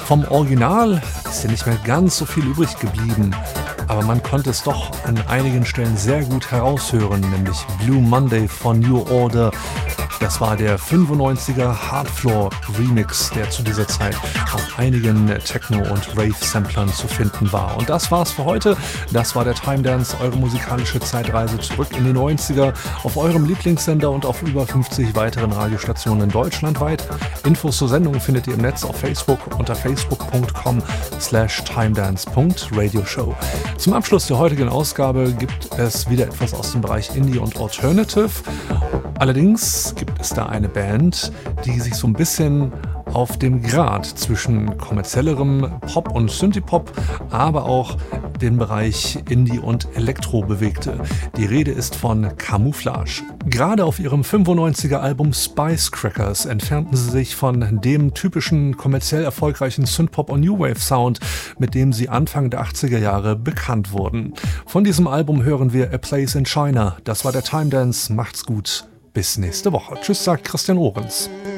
Vom Original ist ja nicht mehr ganz so viel übrig geblieben, aber man konnte es doch an einigen Stellen sehr gut heraushören, nämlich Blue Monday von New Order. Das war der 95er Hardfloor Remix, der zu dieser Zeit auf einigen Techno- und Rave-Samplern zu finden war. Und das war's für heute. Das war der Time Dance, eure musikalische Zeitreise zurück in die 90er auf eurem Lieblingssender und auf über 50 weiteren Radiostationen deutschlandweit. Infos zur Sendung findet ihr im Netz auf Facebook unter facebook.com/timedance.radioshow. Zum Abschluss der heutigen Ausgabe gibt es wieder etwas aus dem Bereich Indie und Alternative. Allerdings gibt es da eine Band, die sich so ein bisschen auf dem Grat zwischen kommerziellerem Pop und Synthie-Pop, aber auch den Bereich Indie und Elektro bewegte. Die Rede ist von Camouflage. Gerade auf ihrem 95er Album Spice Crackers entfernten sie sich von dem typischen kommerziell erfolgreichen Synthpop- und New Wave Sound, mit dem sie Anfang der 80er Jahre bekannt wurden. Von diesem Album hören wir A Place in China. Das war der Time Dance. Macht's gut. Bis nächste Woche. Tschüss, sagt Christian Ohrens.